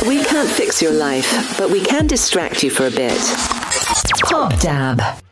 We can't fix your life, but we can distract you for a bit. Pop Dab.